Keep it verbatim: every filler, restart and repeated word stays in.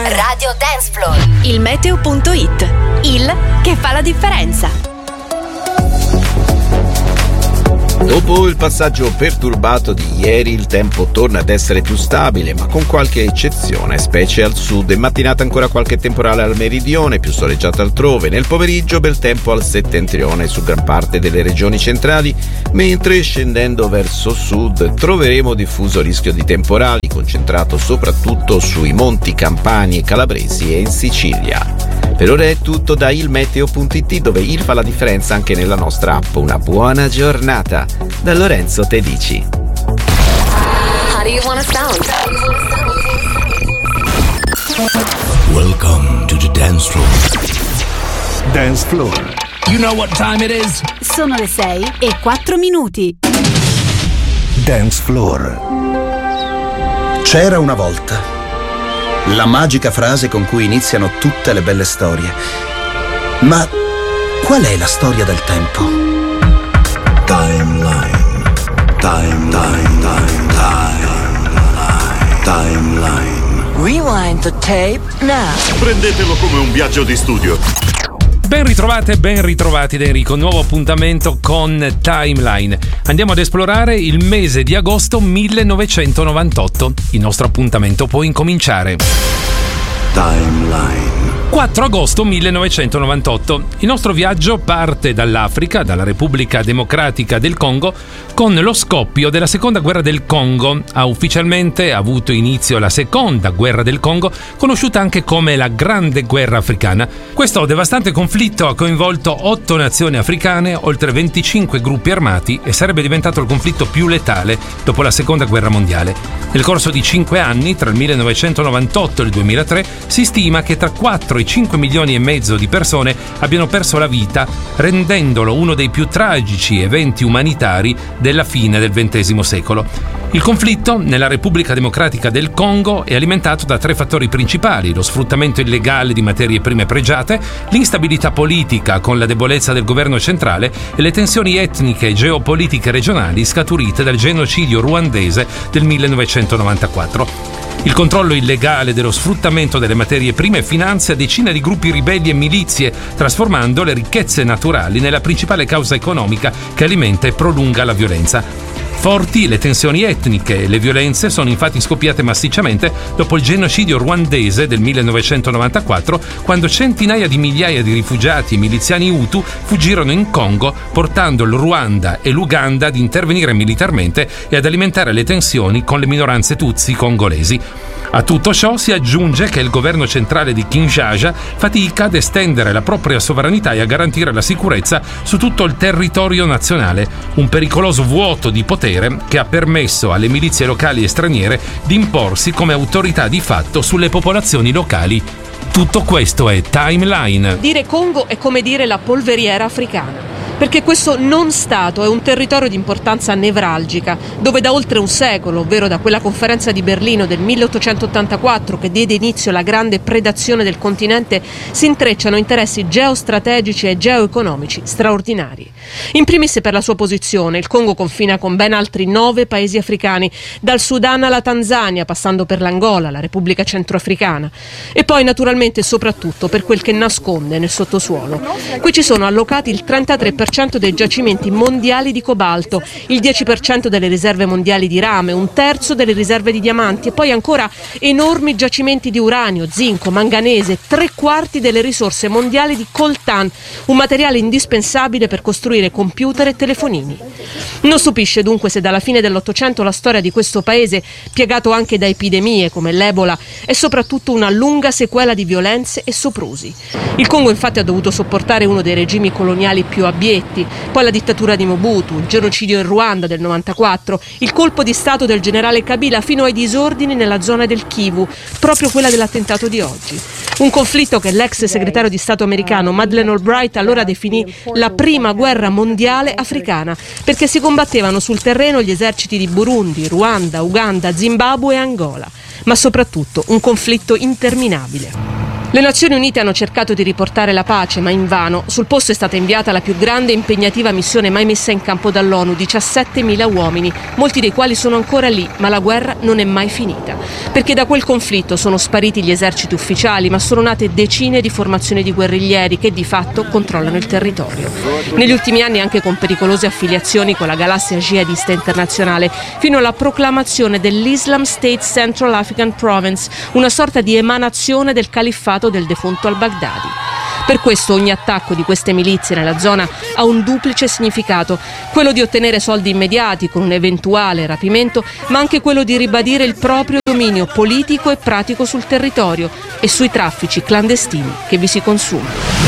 Radio Dance Floor. Il meteo punto it. Il che fa la differenza. Dopo il passaggio perturbato di ieri, il tempo torna ad essere più stabile, ma con qualche eccezione, specie al sud. In mattinata ancora qualche temporale al meridione, più soleggiato altrove. Nel pomeriggio bel tempo al settentrione su gran parte delle regioni centrali, mentre scendendo verso sud troveremo diffuso rischio di temporali, concentrato soprattutto sui monti campani e calabresi e in Sicilia. Per ora è tutto da il meteo punto it, dove il fa la differenza anche nella nostra app. Una buona giornata da Lorenzo Tedici. How do you wanna sound? Welcome to the dance floor. Dance floor. You know what time it is? Sono le sei e quattro minuti. Dance floor. C'era una volta. La magica frase con cui iniziano tutte le belle storie. Ma qual è la storia del tempo? Timeline. Time, time, time, time. Timeline. Rewind the tape now. Prendetelo come un viaggio di studio. Ben ritrovate, ben ritrovati da Enrico, nuovo appuntamento con Timeline. Andiamo ad esplorare il mese di agosto millenovecentonovantotto. Il nostro appuntamento può incominciare. Timeline. quattro agosto millenovecentonovantotto. Il nostro viaggio parte dall'Africa, dalla Repubblica Democratica del Congo, con lo scoppio della seconda guerra del Congo. Ha ufficialmente avuto inizio la seconda guerra del Congo, conosciuta anche come la Grande Guerra Africana. Questo devastante conflitto ha coinvolto otto nazioni africane, oltre venticinque gruppi armati, e sarebbe diventato il conflitto più letale dopo la seconda guerra mondiale. Nel corso di cinque anni, tra il millenovecentonovantotto e il duemilatré, si stima che tra quattro e cinque milioni e mezzo di persone abbiano perso la vita, rendendolo uno dei più tragici eventi umanitari della fine del ventesimo secolo. Il conflitto nella Repubblica Democratica del Congo è alimentato da tre fattori principali: lo sfruttamento illegale di materie prime pregiate, l'instabilità politica con la debolezza del governo centrale e le tensioni etniche e geopolitiche regionali scaturite dal genocidio ruandese del millenovecentonovantaquattro. Il controllo illegale dello sfruttamento delle materie prime finanzia decine di gruppi ribelli e milizie, trasformando le ricchezze naturali nella principale causa economica che alimenta e prolunga la violenza. Forti le tensioni etniche e le violenze sono infatti scoppiate massicciamente dopo il genocidio ruandese del millenovecentonovantaquattro, quando centinaia di migliaia di rifugiati e miliziani Hutu fuggirono in Congo, portando il Ruanda e l'Uganda ad intervenire militarmente e ad alimentare le tensioni con le minoranze Tutsi congolesi. A tutto ciò si aggiunge che il governo centrale di Kinshasa fatica ad estendere la propria sovranità e a garantire la sicurezza su tutto il territorio nazionale, un pericoloso vuoto di potere che ha permesso alle milizie locali e straniere di imporsi come autorità di fatto sulle popolazioni locali. Tutto questo è Timeline. Dire Congo è come dire la polveriera africana, perché questo non stato è un territorio di importanza nevralgica, dove da oltre un secolo, ovvero da quella conferenza di Berlino del milleottocentottantaquattro che diede inizio alla grande predazione del continente, si intrecciano interessi geostrategici e geoeconomici straordinari. In primis per la sua posizione, il Congo confina con ben altri nove paesi africani, dal Sudan alla Tanzania, passando per l'Angola, la Repubblica Centroafricana, e poi naturalmente e soprattutto per quel che nasconde nel sottosuolo. Qui ci sono allocati il trentatré per cento dei giacimenti mondiali di cobalto, il dieci per cento delle riserve mondiali di rame, un terzo delle riserve di diamanti e poi ancora enormi giacimenti di uranio, zinco, manganese, tre quarti delle risorse mondiali di coltan, un materiale indispensabile per costruire computer e telefonini. Non stupisce dunque se dalla fine dell'Ottocento la storia di questo paese, piegato anche da epidemie come l'Ebola, è soprattutto una lunga sequela di violenze e soprusi. Il Congo infatti ha dovuto sopportare uno dei regimi coloniali più abietti, poi la dittatura di Mobutu, il genocidio in Ruanda del novantaquattro, il colpo di stato del generale Kabila fino ai disordini nella zona del Kivu, proprio quella dell'attentato di oggi. Un conflitto che l'ex segretario di Stato americano Madeleine Albright allora definì la prima guerra mondiale africana, perché si combattevano sul terreno gli eserciti di Burundi, Ruanda, Uganda, Zimbabwe e Angola, ma soprattutto un conflitto interminabile. Le Nazioni Unite hanno cercato di riportare la pace, ma invano. Sul posto è stata inviata la più grande e impegnativa missione mai messa in campo dall'ONU, diciassettemila uomini, molti dei quali sono ancora lì, ma la guerra non è mai finita. Perché da quel conflitto sono spariti gli eserciti ufficiali, ma sono nate decine di formazioni di guerriglieri che di fatto controllano il territorio. Negli ultimi anni anche con pericolose affiliazioni con la galassia jihadista internazionale, fino alla proclamazione dell'Islam State Central African Province, una sorta di emanazione del califfato del defunto al-Baghdadi. Per questo ogni attacco di queste milizie nella zona ha un duplice significato, quello di ottenere soldi immediati con un eventuale rapimento, ma anche quello di ribadire il proprio dominio politico e pratico sul territorio e sui traffici clandestini che vi si consumano.